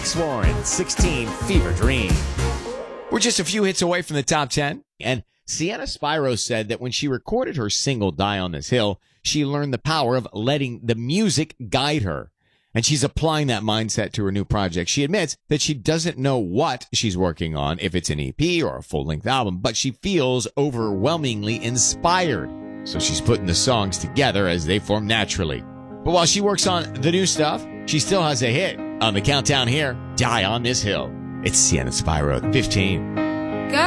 Mike Swarren, 16, Fever Dream. We're just a few hits away from the top 10, and Sienna Spiro said that when she recorded her single Die on This Hill, she learned the power of letting the music guide her. And she's applying that mindset to her new project. She admits that she doesn't know what she's working on, if it's an EP or a full-length album, but she feels overwhelmingly inspired. So she's putting the songs together as they form naturally. But while she works on the new stuff, she still has a hit on the countdown here, Die on This Hill. It's Sienna Spiro at 15.